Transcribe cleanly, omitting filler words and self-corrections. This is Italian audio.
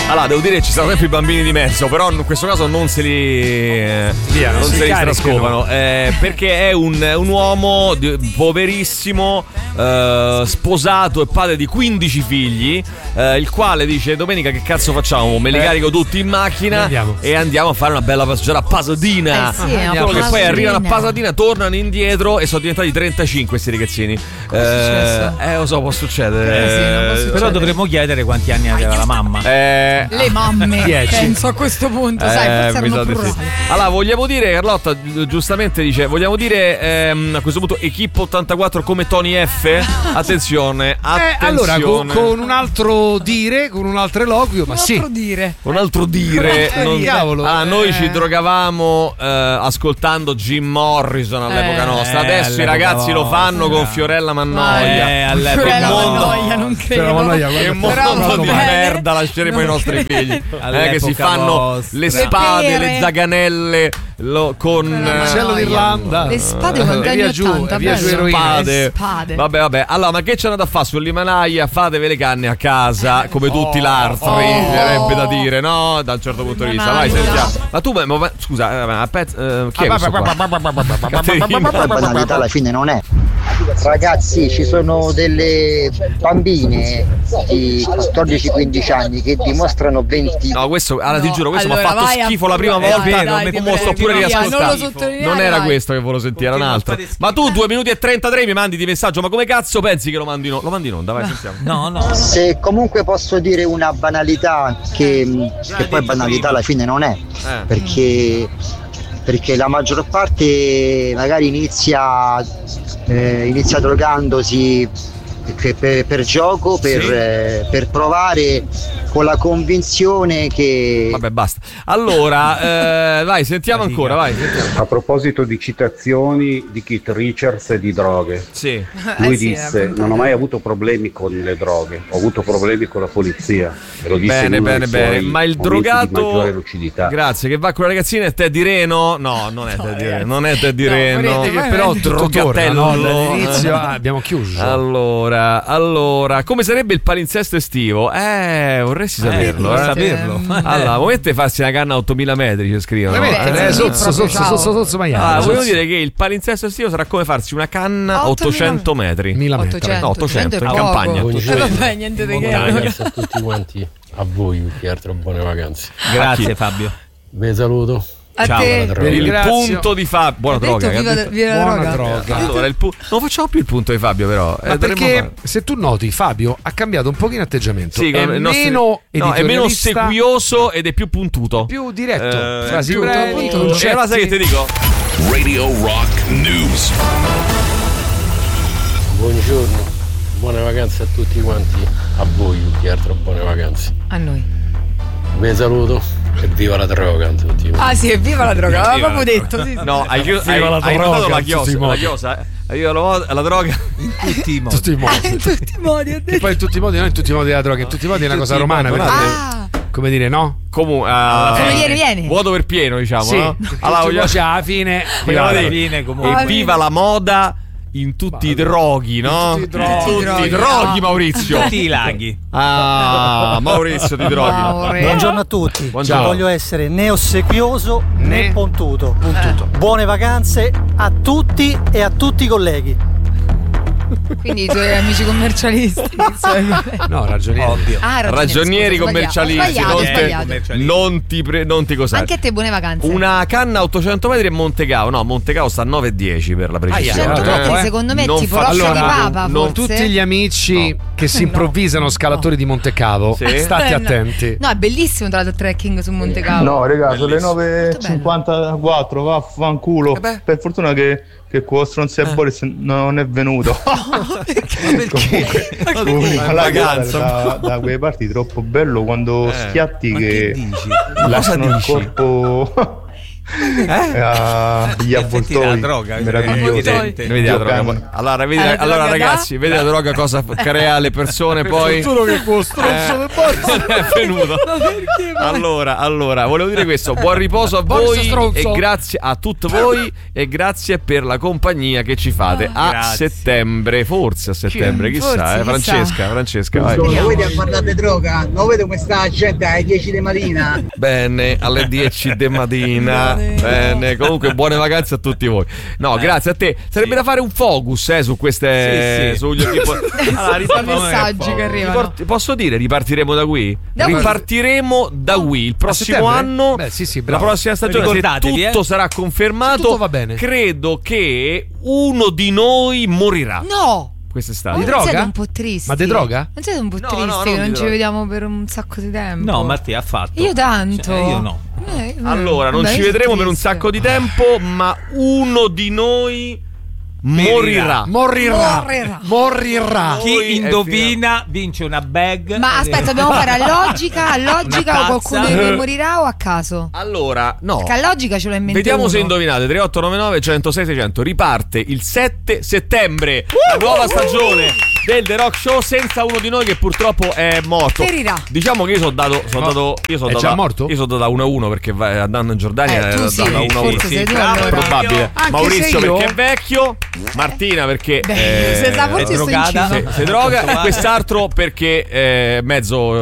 Allora, devo dire che ci sono sempre i bambini di mezzo, però in questo caso non se li strascopano, perché è un uomo poverissimo, sposato e padre di 15 figli, il quale dice: domenica che cazzo facciamo? Me li carico tutti in macchina e andiamo a fare una bella passeggiata a Pasadena. Solo che poi arrivano a Pasadena, tornano indietro e sono diventati 35 questi ragazzini. Lo so, può succedere. Però dovremmo chiedere quanti anni aveva la mamma. Le mamme, 10. penso a questo punto, sai, forse erano plurali. Sì. Allora, vogliamo dire, Carlotta giustamente dice, vogliamo dire a questo punto Equipe 84 come Tony F? Attenzione. Allora, con un altro dire, con un altro eloquio, ma sì. Un altro dire. Cavolo. Noi ci drogavamo ascoltando Jim Morrison all'epoca nostra. Adesso i ragazzi lo fanno con Fiorella Mannoia. Fiorella Mannoia, non credo. Che mondo di merda lasceremo ai nostri figli. Che si fanno le spade, le zaganelle con cielo d'Irlanda. Le spade con via giù spade. Vabbè. Allora, ma che c'hanno da fare sull'Himalaya? Fatevi le canne a casa, come tutti l'altri, verrebbe da dire, no? Da un certo punto di vista. Vai, sentiamo. Ma tu, scusa, chi è questo qua? La banalità alla fine non è. Ragazzi, ci sono delle bambine di 14-15 anni che dimostrano 20. No, questo, ti giuro, questo mi ha fatto schifo la prima volta. Non sto pure riascoltando. Non era questo che volevo sentire, era un altro. Ma tu 2 minuti e 33 mi mandi di messaggio. Ma come cazzo pensi che lo mandi in onda? Vai, sentiamo. No. Se comunque posso dire una banalità che poi banalità alla fine non è, perché la maggior parte magari inizia drogandosi per gioco, per provare, con la convinzione che... Vabbè, basta. Allora, vai, sentiamo ancora, vai. Sentiamo. A proposito di citazioni di Keith Richards e di droghe, lui disse: non ho mai avuto problemi con le droghe, ho avuto problemi con la polizia. Me lo disse bene. Ma il drogato, grazie, che va con la ragazzina è Teddy Reno? No, non è Teddy Reno. Non è Teddy Reno. Però drogatello. All'inizio abbiamo chiuso. Allora, come sarebbe il palinsesto estivo? Vorresti saperlo. Allora, volete farsi una canna a 8000 metri, ci scrivono. Sotto Miami. Voglio dire che il palinsesto estivo sarà come farsi una canna a 800 metri. 1000 metri. No, 800 in campagna. Vabbè, niente di che. A tutti quanti, a voi, che altro buone vacanze. Grazie Fabio. Vi saluto. Ciao, per il punto di Fabio. Buona droga. Buona droga. Allora, non facciamo più il punto di Fabio, però. Perché se tu noti, Fabio ha cambiato un pochino atteggiamento. Sì, è meno sequioso ed è più puntuto. Più diretto. Frasi brevi. Sai che ti dico? Radio Rock News. Buongiorno, buone vacanze a tutti quanti. A voi, che altro buone vacanze. A noi. Vi saluto. E viva la droga tutti. Viva la droga, aveva proprio detto. Sì. No, hai notato la chiosa. Viva la droga in tutti i modi. In tutti i modi, ho detto. E poi in tutti i modi, non in tutti i modi la droga, in tutti i modi è una cosa romana. Come dire, no? Come viene. Vuoto per pieno, diciamo. Sì. No? Allora, alla fine. E viva la moda. In tutti i droghi, no? In tutti i droghi, Maurizio. Tutti i laghi. Maurizio di droghi. Buongiorno a tutti. Buongiorno. Voglio essere né ossequioso né puntuto. Buone vacanze a tutti e a tutti i colleghi. Quindi i tuoi amici commercialisti. No, ragionieri. Ovvio. Ragionieri commercialisti. Non ti cos'è. Anche a te buone vacanze. Una canna a 800 metri è Montegao. No, Montegao sta a 9,10 per la precisione. Secondo me tipo Roccia di Papa. Tutti gli amici che si improvvisano scalatori di Montecavo, state attenti. No, è bellissimo tra l'altro trekking su Montecavo. No, raga, sono le 9:54, vaffanculo. Per fortuna che quello stronzo Boris non è venuto. Comunque la vacanza da quelle parti troppo bello quando schiatti che lasciano il corpo Gli avvoltoi meravigliosi. Allora ragazzi, vedi la droga cosa crea alle persone poi. Giuro che quello stronzo del Boris è venuto. Allora, volevo dire questo: buon riposo a voi e grazie a tutti voi e grazie per la compagnia che ci fate settembre, forse a settembre, chissà. Francesca, vai. Lo vedi a parlare di droga? Lo vedo come sta la gente alle 10 di mattina. Bene, alle 10 di mattina. Bene, comunque buone vacanze a tutti voi. No, grazie a te. Sarebbe da fare un focus su queste sugli messaggi che arrivano. Posso dire, ripartiremo da qui? Ripartiremo da qui il prossimo anno. La prossima stagione, se tutto sarà confermato, tutto va bene. Credo che uno di noi morirà. No! Quest'estate. Di droga? Siete un po' tristi. Ma di droga? Non siete un po' tristi che non ci vediamo per un sacco di tempo? No, Mattia ha fatto. Io tanto. Io no. Allora, non ci vedremo per un sacco di tempo, ma uno di noi morirà. Chi indovina vince una bag. Ma aspetta, dobbiamo fare a logica o qualcuno di noi morirà o a caso? Allora, no. Perché a logica ce l'ho in mente. Vediamo se indovinate. 3899 106 600. Riparte il 7 settembre la nuova stagione del The Rock Show senza uno di noi che purtroppo è morto. Perirà. Diciamo che io sono dato è già morto? Io sono dato da 1-1 perché andando in Giordania tu sì, da 1-1. Sì, probabile. Anche Maurizio se io... perché è vecchio, Martina perché se è drogata, si droga, e quest'altro perché è mezzo